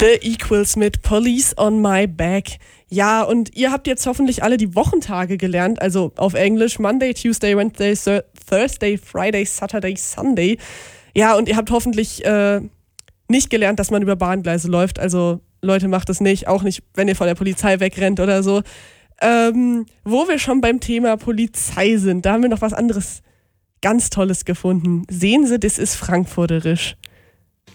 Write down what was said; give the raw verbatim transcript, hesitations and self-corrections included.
The Equals mit Police on My Back. Ja, und ihr habt jetzt hoffentlich alle die Wochentage gelernt, also auf Englisch Monday, Tuesday, Wednesday, Thur- Thursday, Friday, Saturday, Sunday. Ja, und ihr habt hoffentlich äh, nicht gelernt, dass man über Bahngleise läuft. Also Leute, macht das nicht, auch nicht, wenn ihr von der Polizei wegrennt oder so. Ähm, wo wir schon beim Thema Polizei sind, da haben wir noch was anderes ganz Tolles gefunden. Sehen Sie, das ist frankfurterisch.